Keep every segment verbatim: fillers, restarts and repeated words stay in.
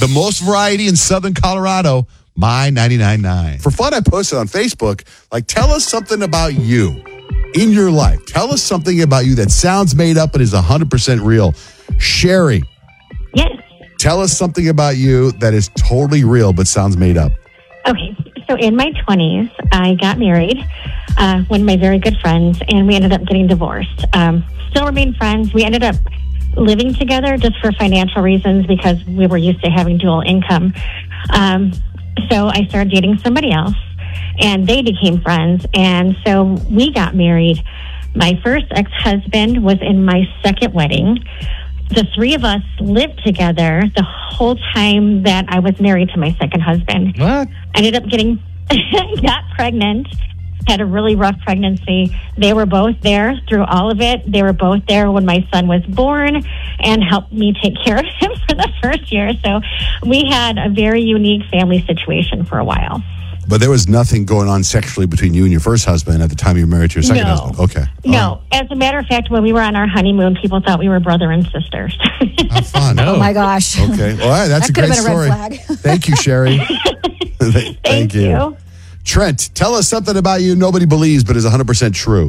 The most variety in Southern Colorado, My ninety-nine point nine. For fun, I posted on Facebook, like, tell us something about you in your life. Tell us something about you that sounds made up but is one hundred percent real. Sherry. Yes. Tell us something about you that is totally real but sounds made up. Okay. So in my twenties, I got married, uh, one of my very good friends, and we ended up getting divorced. Um, still remain friends. We ended up living together just for financial reasons because we were used to having dual income. Um, so I started dating somebody else, and they became friends, and so we got married. My first ex-husband was in my second wedding. The three of us lived together the whole time that I was married to my second husband. What? I ended up getting, got pregnant, had a really rough pregnancy. They were both there through all of it. They were both there when my son was born and helped me take care of him for the first year. So we had a very unique family situation for a while. But there was nothing going on sexually between you and your first husband at the time you were married to your second No. husband? Okay. No. As a matter of fact, when we were on our honeymoon, people thought we were brother and sisters. How fun. No. Oh, my gosh. Okay. All right. That's That a could great have been a story. red flag. Thank you, Sherry. Thank, Thank you. Trent, tell us something about you nobody believes but is one hundred percent true.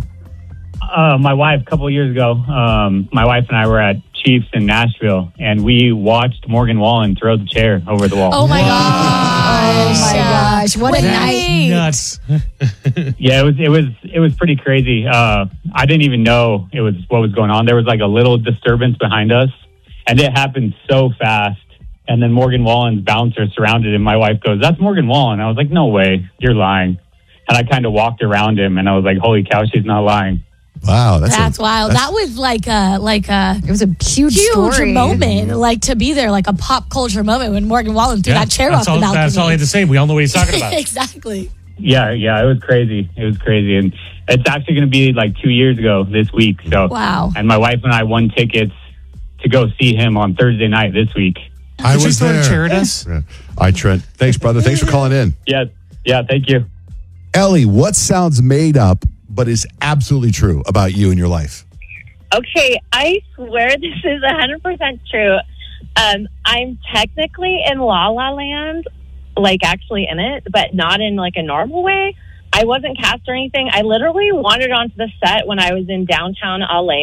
Uh, my wife, a couple of years ago, um, my wife and I were at Chiefs in Nashville, and we watched Morgan Wallen throw the chair over the wall. Oh my Oh, gosh. my gosh. What a night. Nuts. Yeah, it was it was it was pretty crazy. Uh, I didn't even know it was what was going on. There was like a little disturbance behind us, and it happened so fast. And then Morgan Wallen's bouncer surrounded him. My wife goes, "That's Morgan Wallen." I was like, "No way, you're lying." And I kind of walked around him, and I was like, "Holy cow, she's not lying." Wow. That's, That's a, wild. that's- That was like a like a It was a huge, huge story. moment, like to be there, like a pop culture moment when Morgan Wallen threw that chair that's off all, the balcony. That's all I had to say. We all know what he's talking about. Exactly. Yeah, yeah, it was crazy. It was crazy, and it's actually going to be like two years ago this week. So, Wow. And my wife and I won tickets to go see him on Thursday night this week. I Did you was throw there. a chair at us? Yeah. All right, Trent. Thanks, brother. Thanks for calling in. Yeah, yeah, thank you. Ellie, what sounds made up but is absolutely true about you and your life? Okay, I swear this is one hundred percent true. Um, I'm technically in La La Land, like actually in it, but not in like a normal way. I wasn't cast or anything. I literally wandered onto the set when I was in downtown L A.